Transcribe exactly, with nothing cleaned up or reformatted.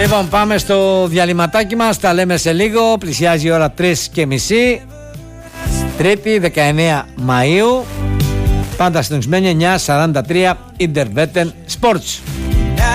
Λοιπόν, πάμε στο διαλυματάκι μας. Τα λέμε σε λίγο. Πλησιάζει η ώρα τρεις και μισή. Τρίτη δεκαεννέα Μαΐου. Πάντα συντονισμένοι εννιά σαράντα τρία Interwetten Sports.